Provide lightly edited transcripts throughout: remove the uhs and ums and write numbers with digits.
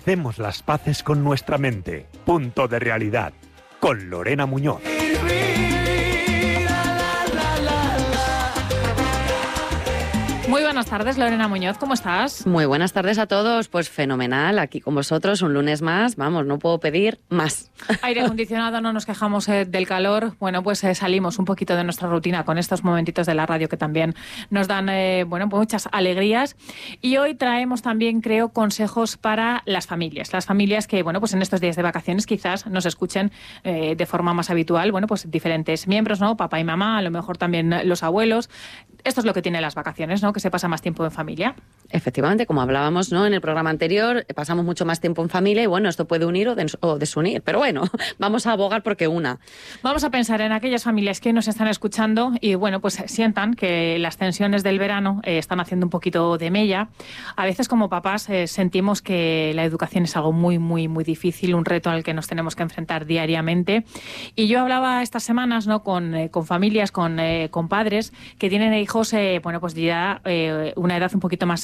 Hacemos las paces con nuestra mente. Punto de realidad. Con Lorena Muñoz. Muy buenas tardes, Lorena Muñoz, ¿cómo estás? Muy buenas tardes a todos, pues fenomenal, aquí con vosotros un lunes más, vamos, no puedo pedir más. Aire acondicionado, no nos quejamos del calor, bueno, pues salimos un poquito de nuestra rutina con estos momentitos de la radio que también nos dan, pues muchas alegrías. Y hoy traemos también, creo, consejos para las familias que, bueno, pues en estos días de vacaciones quizás nos escuchen de forma más habitual, bueno, pues diferentes miembros, ¿no? Papá y mamá, a lo mejor también los abuelos. Esto es lo que tienen las vacaciones, ¿no? Que se pasa más tiempo en familia. Efectivamente, como hablábamos, ¿no?, en el programa anterior, pasamos mucho más tiempo en familia y bueno, esto puede unir o desunir, pero bueno, vamos a abogar porque una. Vamos a pensar en aquellas familias que nos están escuchando y bueno, pues sientan que las tensiones del verano están haciendo un poquito de mella. A veces como papás sentimos que la educación es algo muy, muy, muy difícil, un reto al que nos tenemos que enfrentar diariamente. Y yo hablaba estas semanas, ¿no?, con familias, con padres que tienen hijos, bueno, pues ya una edad un poquito más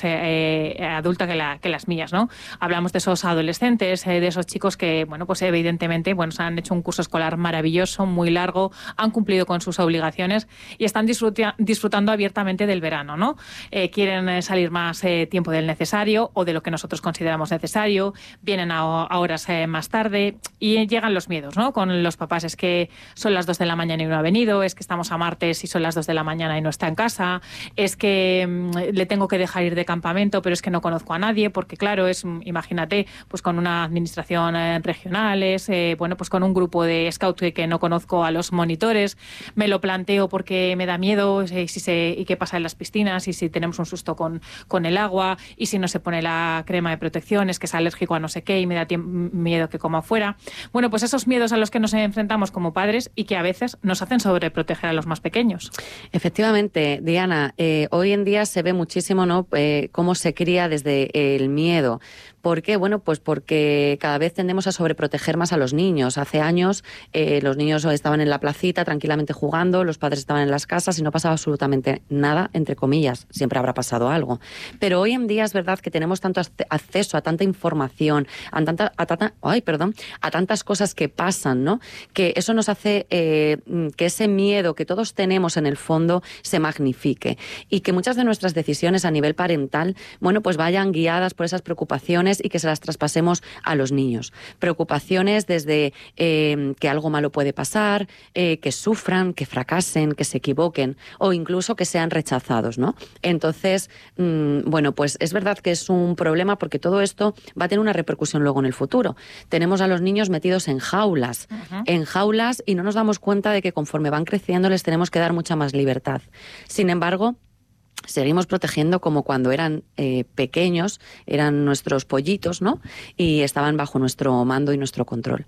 adulta que las mías, ¿no? Hablamos de esos adolescentes, de esos chicos que, bueno, pues evidentemente, bueno, se han hecho un curso escolar maravilloso, muy largo, han cumplido con sus obligaciones y están disfrutando abiertamente del verano, ¿no? Quieren salir más tiempo del necesario o de lo que nosotros consideramos necesario, vienen a horas más tarde y llegan los miedos, ¿no? Con los papás, es que son las 2 de la mañana y no ha venido, es que estamos a martes y son las 2 de la mañana y no está en casa, es que le tengo que dejar ir de campamento, pero es que no conozco a nadie, porque claro, imagínate, pues con una administración regional, bueno, pues con un grupo de scout que no conozco a los monitores, me lo planteo porque me da miedo, y qué pasa en las piscinas, y si tenemos un susto con el agua, y si no se pone la crema de protección, es que es alérgico a no sé qué y me da miedo que coma afuera. Bueno, pues esos miedos a los que nos enfrentamos como padres y que a veces nos hacen sobreproteger a los más pequeños. Efectivamente, Diana, hoy en día se ve muchísimo, ¿no?, cómo se cría desde el miedo. ¿Por qué? Bueno, pues porque cada vez tendemos a sobreproteger más a los niños. Hace años los niños estaban en la placita tranquilamente jugando, los padres estaban en las casas y no pasaba absolutamente nada, entre comillas. Siempre habrá pasado algo. Pero hoy en día es verdad que tenemos tanto acceso a tanta información, a tantas cosas que pasan, ¿no?, que eso nos hace que ese miedo que todos tenemos en el fondo se magnifique y que muchas de nuestras decisiones a nivel parental, bueno, pues vayan guiadas por esas preocupaciones y que se las traspasemos a los niños. Preocupaciones desde que algo malo puede pasar, que sufran, que fracasen, que se equivoquen o incluso que sean rechazados, ¿no? Entonces, bueno, pues es verdad que es un problema porque todo esto va a tener una repercusión luego en el futuro. Tenemos a los niños metidos en jaulas, y no nos damos cuenta de que conforme van creciendo les tenemos que dar mucha más libertad. Sin embargo, seguimos protegiendo como cuando eran pequeños, eran nuestros pollitos, ¿no?, y estaban bajo nuestro mando y nuestro control.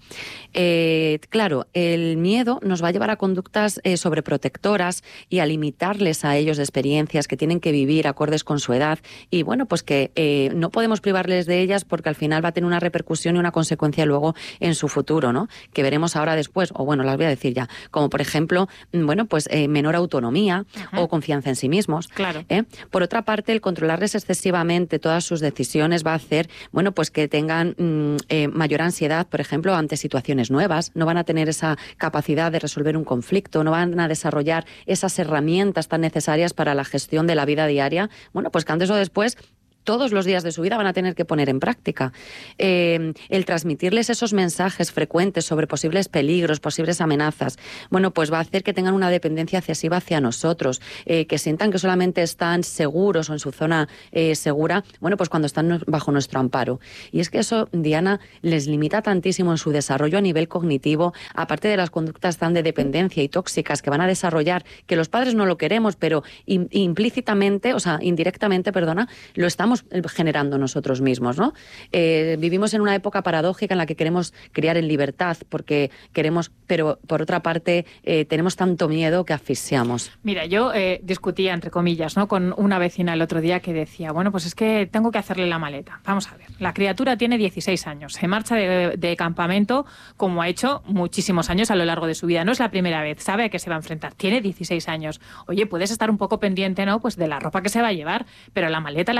Claro, el miedo nos va a llevar a conductas sobreprotectoras y a limitarles a ellos de experiencias que tienen que vivir acordes con su edad y, bueno, pues que no podemos privarles de ellas porque al final va a tener una repercusión y una consecuencia luego en su futuro, ¿no?, que veremos ahora después, o bueno, las voy a decir ya, como por ejemplo, bueno, pues menor autonomía o confianza en sí mismos. Claro. Por otra parte, el controlarles excesivamente todas sus decisiones va a hacer, bueno, pues que tengan mayor ansiedad, por ejemplo, ante situaciones nuevas. No van a tener esa capacidad de resolver un conflicto, no van a desarrollar esas herramientas tan necesarias para la gestión de la vida diaria. Bueno, pues que antes o después todos los días de su vida van a tener que poner en práctica. El transmitirles esos mensajes frecuentes sobre posibles peligros, posibles amenazas, bueno, pues va a hacer que tengan una dependencia excesiva hacia nosotros, que sientan que solamente están seguros o en su zona segura, bueno, pues cuando están bajo nuestro amparo. Y es que eso, Diana, les limita tantísimo en su desarrollo a nivel cognitivo, aparte de las conductas tan de dependencia y tóxicas que van a desarrollar, que los padres no lo queremos, pero implícitamente, o sea, indirectamente, lo estamos generando nosotros mismos, ¿no? Vivimos en una época paradójica en la que queremos criar en libertad porque queremos, pero por otra parte tenemos tanto miedo que asfixiamos. Mira, yo discutía, entre comillas, ¿no?, con una vecina el otro día que decía, bueno, pues es que tengo que hacerle la maleta. Vamos a ver, la criatura tiene 16 años, se marcha de campamento como ha hecho muchísimos años a lo largo de su vida. No es la primera vez, sabe a qué se va a enfrentar, tiene 16 años. Oye, puedes estar un poco pendiente, ¿no?, pues de la ropa que se va a llevar, pero la maleta la tendrá que hacer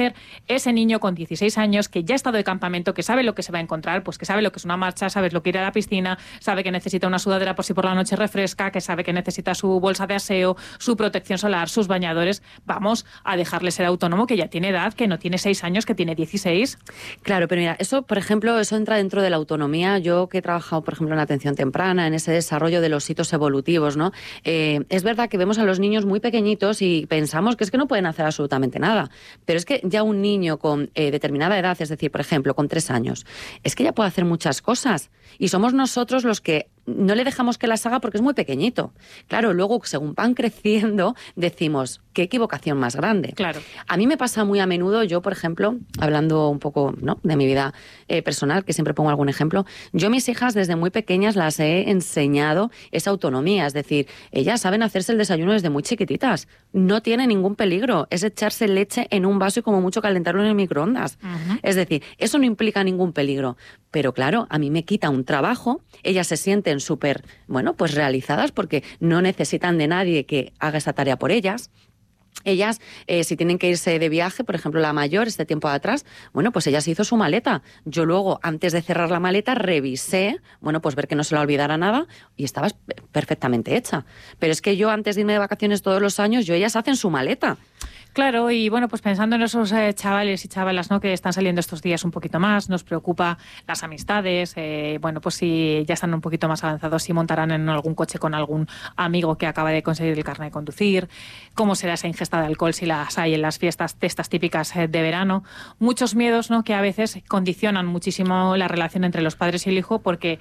hacer ese niño con 16 años que ya ha estado de campamento, que sabe lo que se va a encontrar, pues que sabe lo que es una marcha, sabe lo que ir a la piscina, sabe que necesita una sudadera por si por la noche refresca, que sabe que necesita su bolsa de aseo, su protección solar, sus bañadores. Vamos a dejarle ser autónomo, que ya tiene edad, que no tiene 6 años, que tiene 16. Claro, pero mira, eso, por ejemplo, eso entra dentro de la autonomía. Yo que he trabajado, por ejemplo, en atención temprana, en ese desarrollo de los hitos evolutivos, ¿no? Es verdad que vemos a los niños muy pequeñitos y pensamos que es que no pueden hacer absolutamente nada. Pero es que ya un niño con determinada edad, es decir, por ejemplo, con 3 años, es que ya puede hacer muchas cosas. Y somos nosotros los que no le dejamos que las haga porque es muy pequeñito. Claro, luego, según van creciendo, decimos, qué equivocación más grande. Claro. A mí me pasa muy a menudo, yo, por ejemplo, hablando un poco, ¿no?, de mi vida personal, que siempre pongo algún ejemplo, yo a mis hijas desde muy pequeñas las he enseñado esa autonomía, es decir, ellas saben hacerse el desayuno desde muy chiquititas, no tiene ningún peligro, es echarse leche en un vaso y como mucho calentarlo en el microondas. Uh-huh. Es decir, eso no implica ningún peligro, pero claro, a mí me quita un trabajo, ellas se sienten súper, bueno, pues realizadas porque no necesitan de nadie que haga esa tarea por ellas. Ellas, si tienen que irse de viaje, por ejemplo, la mayor, este tiempo de atrás, bueno, pues ella se hizo su maleta. Yo luego, antes de cerrar la maleta, revisé, bueno, pues ver que no se la olvidara nada y estaba perfectamente hecha. Pero es que yo, antes de irme de vacaciones todos los años, ellas hacen su maleta. Claro, y bueno, pues pensando en esos chavales y chavalas, ¿no?, que están saliendo estos días un poquito más, nos preocupa las amistades, bueno, pues si ya están un poquito más avanzados, si montarán en algún coche con algún amigo que acaba de conseguir el carnet de conducir, cómo será esa ingesta de alcohol si las hay en las fiestas de estas típicas de verano. Muchos miedos, ¿no?, que a veces condicionan muchísimo la relación entre los padres y el hijo, porque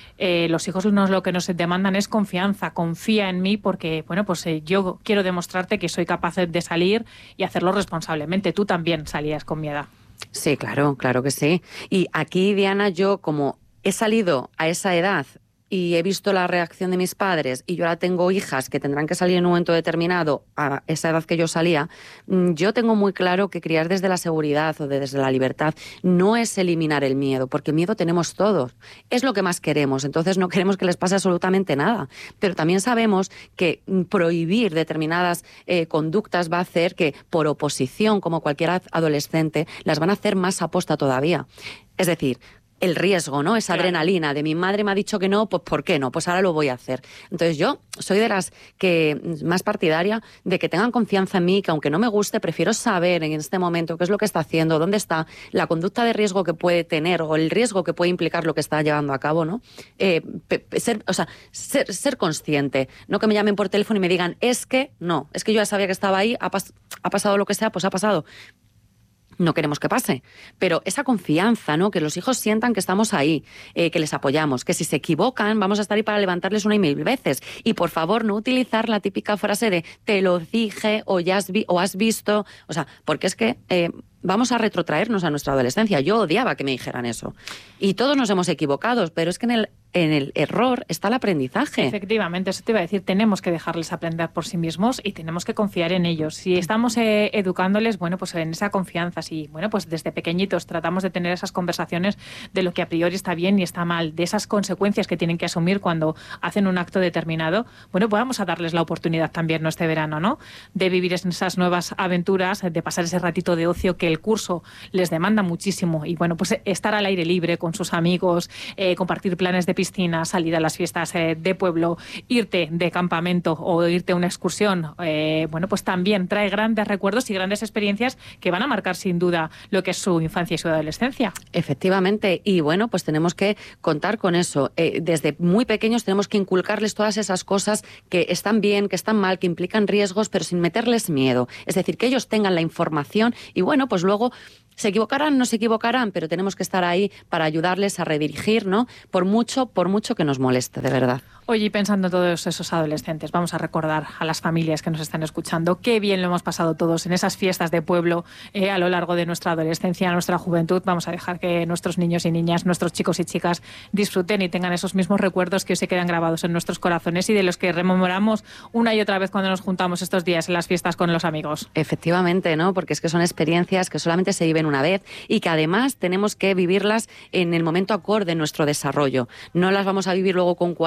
los hijos lo que nos demandan es confianza, confía en mí porque, bueno, pues yo quiero demostrarte que soy capaz de salir y hacerlo responsablemente. Tú también salías con mi edad. Sí, claro, claro que sí. Y aquí, Diana, yo como he salido a esa edad y he visto la reacción de mis padres y yo ahora tengo hijas que tendrán que salir en un momento determinado a esa edad que yo salía, yo tengo muy claro que criar desde la seguridad o desde la libertad no es eliminar el miedo, porque miedo tenemos todos, es lo que más queremos, entonces no queremos que les pase absolutamente nada, pero también sabemos que prohibir determinadas conductas va a hacer que, por oposición, como cualquier adolescente, las van a hacer más aposta todavía. Es decir, el riesgo, ¿no? Esa adrenalina de mi madre me ha dicho que no, pues ¿por qué no? Pues ahora lo voy a hacer. Entonces yo soy de las que más partidaria de que tengan confianza en mí, que aunque no me guste, prefiero saber en este momento qué es lo que está haciendo, dónde está, la conducta de riesgo que puede tener o el riesgo que puede implicar lo que está llevando a cabo, ¿no? Ser consciente, no que me llamen por teléfono y me digan, es que yo ya sabía que estaba ahí, ha pasado lo que sea, pues ha pasado. No queremos que pase, pero esa confianza, ¿no?, que los hijos sientan que estamos ahí, que les apoyamos, que si se equivocan vamos a estar ahí para levantarles una y mil veces. Y por favor, no utilizar la típica frase de te lo dije o ya has visto, o sea, porque es que vamos a retrotraernos a nuestra adolescencia. Yo odiaba que me dijeran eso. Y todos nos hemos equivocado, pero es que en el error está el aprendizaje. Efectivamente, eso te iba a decir, tenemos que dejarles aprender por sí mismos y tenemos que confiar en ellos. Si estamos educándoles, bueno, pues en esa confianza, si, bueno, pues desde pequeñitos tratamos de tener esas conversaciones de lo que a priori está bien y está mal, de esas consecuencias que tienen que asumir cuando hacen un acto determinado, bueno, pues vamos a darles la oportunidad también, ¿no?, este verano, ¿no?, de vivir esas nuevas aventuras, de pasar ese ratito de ocio que el curso les demanda muchísimo y, bueno, pues estar al aire libre con sus amigos, compartir planes de piscina, salir a las fiestas de pueblo, irte de campamento o irte a una excursión, bueno, pues también trae grandes recuerdos y grandes experiencias que van a marcar sin duda lo que es su infancia y su adolescencia. Efectivamente, y bueno, pues tenemos que contar con eso. Desde muy pequeños tenemos que inculcarles todas esas cosas que están bien, que están mal, que implican riesgos, pero sin meterles miedo. Es decir, que ellos tengan la información y, bueno, pues luego se equivocarán, no se equivocarán, pero tenemos que estar ahí para ayudarles a redirigir, ¿no?, por mucho que nos moleste, de verdad. Oye, y pensando en todos esos adolescentes, vamos a recordar a las familias que nos están escuchando qué bien lo hemos pasado todos en esas fiestas de pueblo a lo largo de nuestra adolescencia, nuestra juventud. Vamos a dejar que nuestros niños y niñas, nuestros chicos y chicas disfruten y tengan esos mismos recuerdos que hoy se quedan grabados en nuestros corazones y de los que rememoramos una y otra vez cuando nos juntamos estos días en las fiestas con los amigos. Efectivamente, ¿no?, porque es que son experiencias que solamente se viven una vez y que además tenemos que vivirlas en el momento acorde en nuestro desarrollo. No las vamos a vivir luego con 40,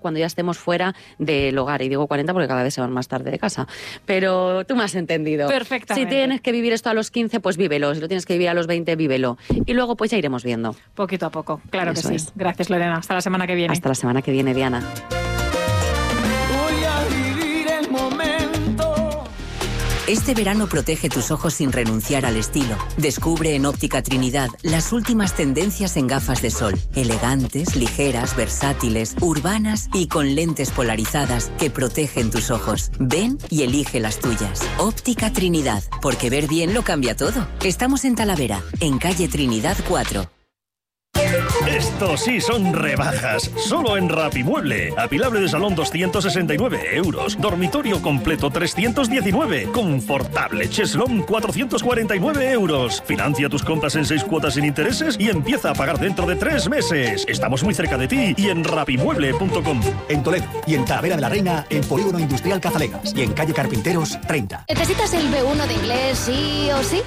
cuando ya estemos fuera del hogar. Y digo 40 porque cada vez se van más tarde de casa. Pero tú me has entendido. Perfectamente. Si tienes que vivir esto a los 15, pues vívelo. Si lo tienes que vivir a los 20, vívelo. Y luego pues ya iremos viendo. Poquito a poco, claro Eso que es. sí. Gracias, Lorena. Hasta la semana que viene. Hasta la semana que viene, Diana. Voy a vivir el momento. Este verano protege tus ojos sin renunciar al estilo. Descubre en Óptica Trinidad las últimas tendencias en gafas de sol. Elegantes, ligeras, versátiles, urbanas y con lentes polarizadas que protegen tus ojos. Ven y elige las tuyas. Óptica Trinidad, porque ver bien lo cambia todo. Estamos en Talavera, en calle Trinidad 4. Esto sí son rebajas. Solo en Rapimueble. Apilable de salón 269 euros. Dormitorio completo 319. Confortable cheslón 449 euros. Financia tus compras en 6 cuotas sin intereses y empieza a pagar dentro de 3 meses. Estamos muy cerca de ti y en rapimueble.com. En Toledo y en Talavera de la Reina, en Polígono Industrial Cazalegas y en calle Carpinteros 30. ¿Necesitas el B1 de inglés sí o sí?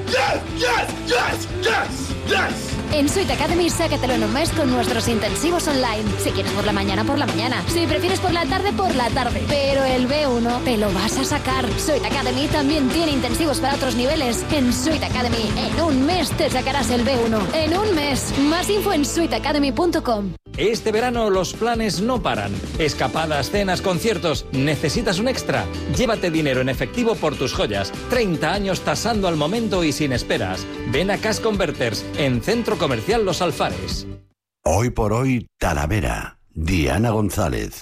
En Sweet Academy, sácatelo en un mes con nuestros intensivos online. Si quieres por la mañana, Si prefieres por la tarde. Pero el B1 te lo vas a sacar. Sweet Academy también tiene intensivos para otros niveles. En Sweet Academy, en un mes te sacarás el B1. En un mes. Más info en sweetacademy.com. Este verano los planes no paran. Escapadas, cenas, conciertos. ¿Necesitas un extra? Llévate dinero en efectivo por tus joyas. 30 años tasando al momento y sin esperas. Ven a Cash Converters en Centro Comercial Los Alfares. Hoy por hoy, Talavera. Diana González.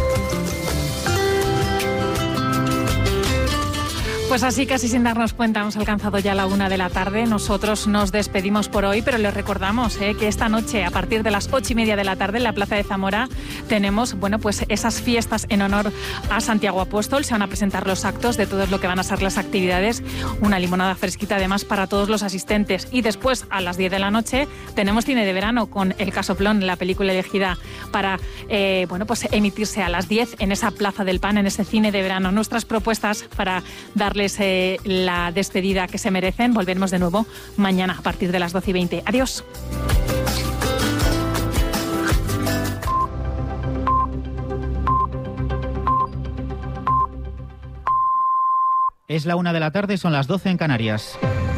Pues así, casi sin darnos cuenta, hemos alcanzado ya la 1 de la tarde. Nosotros nos despedimos por hoy, pero les recordamos que esta noche, a partir de las 8:30 de la tarde, en la Plaza de Zamora, tenemos, pues esas fiestas en honor a Santiago Apóstol. Se van a presentar los actos de todo lo que van a ser las actividades. Una limonada fresquita, además, para todos los asistentes. Y después, a las 10 de la noche, tenemos cine de verano con El Casoplón, la película elegida para, pues emitirse a las 10 en esa Plaza del Pan, en ese cine de verano. Nuestras propuestas para darles la despedida que se merecen. Volveremos de nuevo mañana a partir de las 12:20. Adiós. Es la 1 de la tarde, son las 12 en Canarias.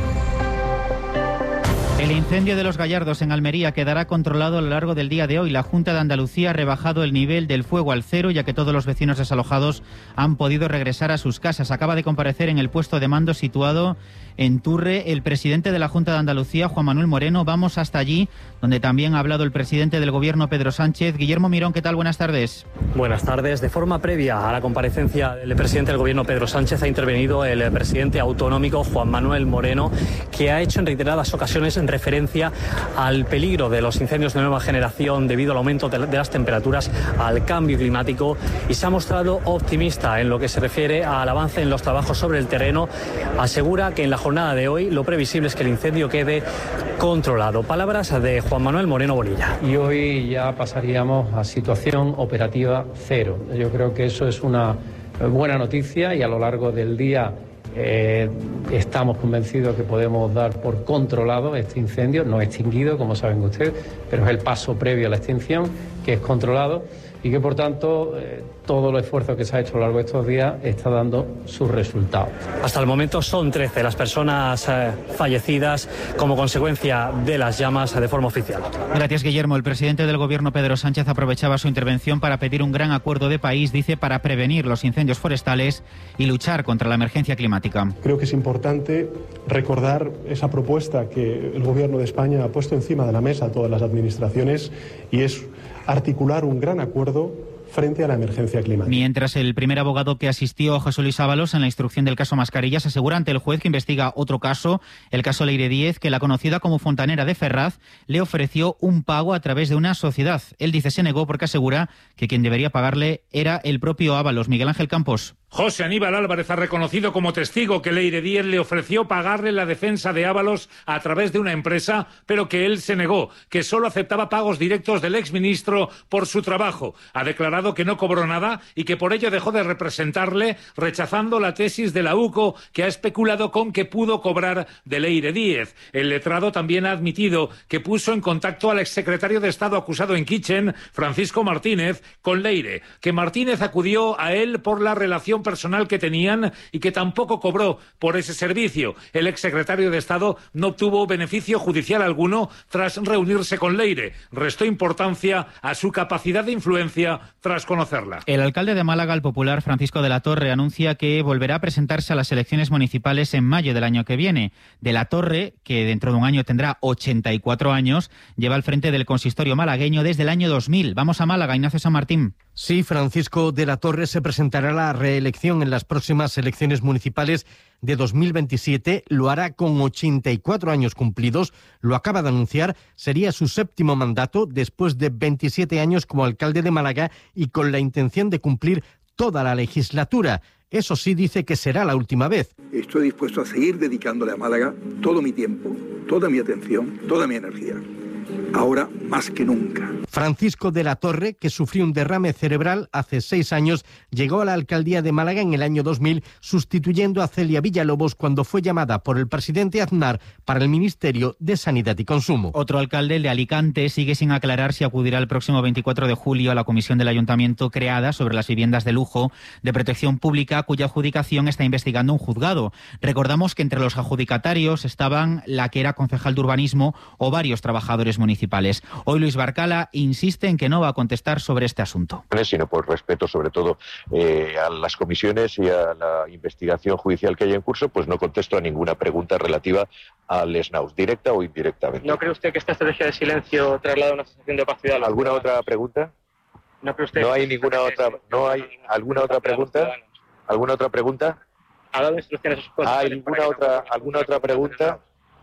El incendio de Los Gallardos en Almería quedará controlado a lo largo del día de hoy. La Junta de Andalucía ha rebajado el nivel del fuego al 0, ya que todos los vecinos desalojados han podido regresar a sus casas. Acaba de comparecer en el puesto de mando situado en Turre el presidente de la Junta de Andalucía, Juan Manuel Moreno. Vamos hasta allí, donde también ha hablado el presidente del Gobierno, Pedro Sánchez. Guillermo Mirón, ¿qué tal? Buenas tardes. Buenas tardes. De forma previa a la comparecencia del presidente del Gobierno, Pedro Sánchez, ha intervenido el presidente autonómico, Juan Manuel Moreno, que ha hecho en reiteradas ocasiones en referencia al peligro de los incendios de nueva generación debido al aumento de las temperaturas, al cambio climático, y se ha mostrado optimista en lo que se refiere al avance en los trabajos sobre el terreno. Asegura que en la jornada de hoy lo previsible es que el incendio quede controlado. Palabras de Juan Manuel Moreno Bonilla. Y hoy ya pasaríamos a situación operativa 0. Yo creo que eso es una buena noticia y a lo largo del día estamos convencidos que podemos dar por controlado este incendio, no extinguido, como saben ustedes, pero es el paso previo a la extinción, que es controlado y que, por tanto, todo el esfuerzo que se ha hecho a lo largo de estos días está dando sus resultados. Hasta el momento son 13 las personas fallecidas como consecuencia de las llamas de forma oficial. Gracias, Guillermo. El presidente del Gobierno, Pedro Sánchez, aprovechaba su intervención para pedir un gran acuerdo de país, dice, para prevenir los incendios forestales y luchar contra la emergencia climática. Creo que es importante recordar esa propuesta que el Gobierno de España ha puesto encima de la mesa a todas las administraciones, y es articular un gran acuerdo frente a la emergencia climática. Mientras, el primer abogado que asistió a José Luis Ábalos en la instrucción del caso Mascarillas asegura ante el juez que investiga otro caso, el caso Leire Díez, que la conocida como Fontanera de Ferraz le ofreció un pago a través de una sociedad. Él dice se negó porque asegura que quien debería pagarle era el propio Ábalos. Miguel Ángel Campos. José Aníbal Álvarez ha reconocido como testigo que Leire Díez le ofreció pagarle la defensa de Ábalos a través de una empresa, pero que él se negó, que solo aceptaba pagos directos del exministro por su trabajo. Ha declarado que no cobró nada y que por ello dejó de representarle, rechazando la tesis de la UCO, que ha especulado con que pudo cobrar de Leire Díez. El letrado también ha admitido que puso en contacto al exsecretario de Estado acusado en Kitchen, Francisco Martínez, con Leire, que Martínez acudió a él por la relación personal que tenían y que tampoco cobró por ese servicio. El exsecretario de Estado no obtuvo beneficio judicial alguno tras reunirse con Leire. Restó importancia a su capacidad de influencia tras conocerla. El alcalde de Málaga, el popular Francisco de la Torre, anuncia que volverá a presentarse a las elecciones municipales en mayo del año que viene. De la Torre, que dentro de un año tendrá 84 años, lleva al frente del consistorio malagueño desde el año 2000. Vamos a Málaga, Ignacio San Martín. Sí, Francisco de la Torre se presentará a la reelección en las próximas elecciones municipales de 2027. Lo hará con 84 años cumplidos. Lo acaba de anunciar. Sería su 7º mandato después de 27 años como alcalde de Málaga y con la intención de cumplir toda la legislatura. Eso sí, dice que será la última vez. Estoy dispuesto a seguir dedicándole a Málaga todo mi tiempo, toda mi atención, toda mi energía. Ahora más que nunca. Francisco de la Torre, que sufrió un derrame cerebral hace 6 años, llegó a la alcaldía de Málaga en el año 2000, sustituyendo a Celia Villalobos cuando fue llamada por el presidente Aznar para el Ministerio de Sanidad y Consumo. Otro alcalde, el de Alicante, sigue sin aclarar si acudirá el próximo 24 de julio a la comisión del ayuntamiento creada sobre las viviendas de lujo de protección pública, cuya adjudicación está investigando un juzgado. Recordamos que entre los adjudicatarios estaban la que era concejal de urbanismo o varios trabajadores municipales. Hoy Luis Barcala insiste en que no va a contestar sobre este asunto. Sino por respeto sobre todo a las comisiones y a la investigación judicial que hay en curso, pues no contesto a ninguna pregunta relativa al SNAUS, directa o indirectamente. ¿No cree usted que esta estrategia de silencio traslada una sensación de opacidad a la ¿Alguna otra pregunta? ¿No cree usted? ¿No hay ninguna otra? ¿No hay alguna otra pregunta? ¿Alguna otra pregunta? ¿Ha dado instrucciones a sus ¿Hay alguna otra pregunta?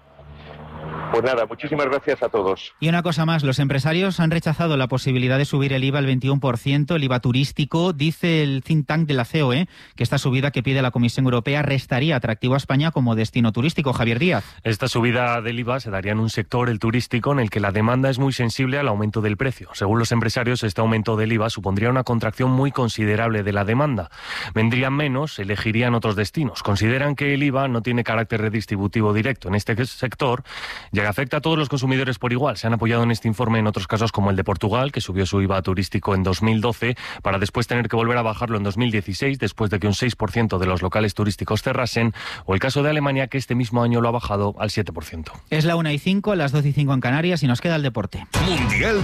Pues nada, muchísimas gracias a todos. Y una cosa más, los empresarios han rechazado la posibilidad de subir el IVA al 21%, el IVA turístico. Dice el think tank de la COE que esta subida que pide la Comisión Europea restaría atractivo a España como destino turístico. Javier Díaz. Esta subida del IVA se daría en un sector, el turístico, en el que la demanda es muy sensible al aumento del precio. Según los empresarios, este aumento del IVA supondría una contracción muy considerable de la demanda. Vendrían menos, elegirían otros destinos. Consideran que el IVA no tiene carácter redistributivo directo en este sector, ya que afecta a todos los consumidores por igual. Se han apoyado en este informe en otros casos como el de Portugal, que subió su IVA turístico en 2012 para después tener que volver a bajarlo en 2016 después de que un 6% de los locales turísticos cerrasen, o el caso de Alemania, que este mismo año lo ha bajado al 7%. Es la 1:05, las 12:05 en Canarias y nos queda el deporte. Mundial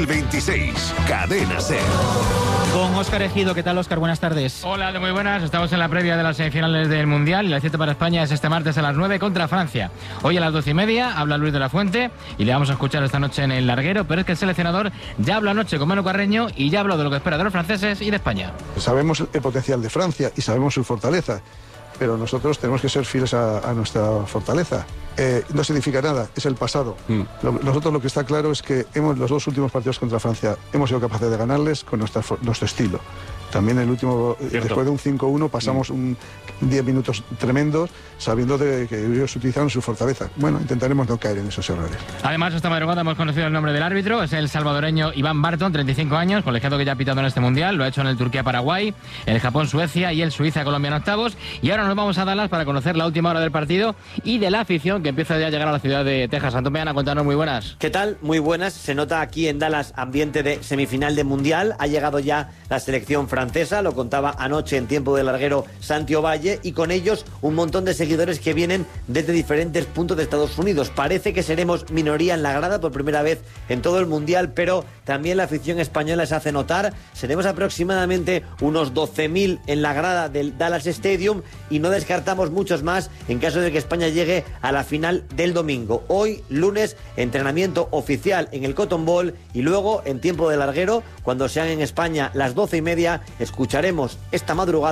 2026, Cadena SER. Con Óscar Ejido. ¿Qué tal, Óscar? Buenas tardes. Hola, muy buenas. Estamos en la previa de las semifinales del Mundial y la cita para España es este martes a las 9 contra Francia. Hoy a las 12:30 habla Luis de la Fuente y le vamos a escuchar esta noche en el larguero, pero es que el seleccionador ya habló anoche con Manu Carreño y ya habló de lo que espera de los franceses y de España. Sabemos el potencial de Francia y sabemos su fortaleza, pero nosotros tenemos que ser fieles a nuestra fortaleza. No significa nada, es el pasado. Nosotros lo que está claro es que los 2 últimos partidos contra Francia hemos sido capaces de ganarles con nuestro estilo. También el último, después de un 5-1, pasamos 10 minutos tremendos, sabiendo que ellos utilizaron su fortaleza. Bueno, intentaremos no caer en esos errores. Además, esta madrugada hemos conocido el nombre del árbitro, es el salvadoreño Iván Barton, 35 años, colegiado que ya ha pitado en este Mundial, lo ha hecho en el Turquía-Paraguay, el Japón-Suecia y el Suiza-Colombia en octavos. Y ahora nos vamos a Dallas para conocer la última hora del partido y de la afición que empieza ya a llegar a la ciudad de Texas. Antón Meana, cuéntanos, muy buenas. ¿Qué tal? Muy buenas. Se nota aquí en Dallas ambiente de semifinal de Mundial. Ha llegado ya la selección francesa, lo contaba anoche en tiempo de larguero Santi Ovalle, y con ellos un montón de seguidores que vienen desde diferentes puntos de Estados Unidos. Parece que seremos minoría en la grada por primera vez en todo el Mundial, pero también la afición española se hace notar. Seremos aproximadamente unos 12.000 en la grada del Dallas Stadium y no descartamos muchos más en caso de que España llegue a la final del domingo. Hoy, lunes, entrenamiento oficial en el Cotton Bowl y luego, en tiempo de larguero, cuando sean en España las 12:30, escucharemos esta madrugada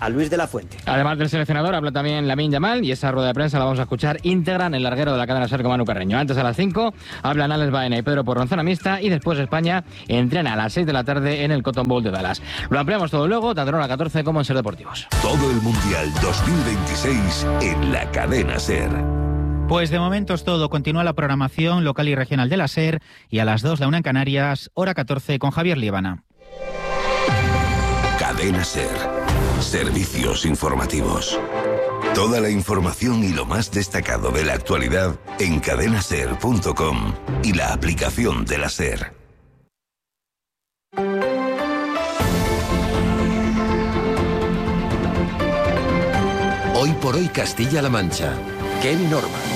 a Luis de la Fuente. Además del seleccionador, habla también Lamine Yamal, y esa rueda de prensa la vamos a escuchar íntegra en el larguero de la cadena SER con Manu Carreño. Antes, a las 5, hablan Alex Baena y Pedro Porro en zona mixta, y después España entrena a las 6 de la tarde en el Cotton Bowl de Dallas. Lo ampliamos todo luego, tanto en hora 14 como en SER Deportivos. Todo el Mundial 2026 en la cadena SER. Pues de momento es todo. Continúa la programación local y regional de la SER, y a las 2, la 1 en Canarias, hora 14 con Javier Líbana. Cadena SER. Servicios informativos. Toda la información y lo más destacado de la actualidad en cadenaser.com y la aplicación de la SER. Hoy por hoy Castilla-La Mancha. Kevin Norman.